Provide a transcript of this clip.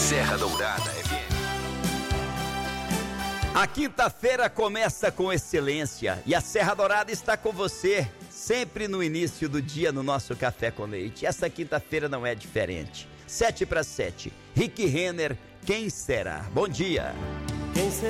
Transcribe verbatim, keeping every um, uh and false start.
Serra Dourada F M. A quinta-feira começa com excelência e a Serra Dourada está com você, sempre no início do dia no nosso Café com Leite. Essa quinta-feira não é diferente. Sete para sete. Rick Renner, quem será? Bom dia. Quem será?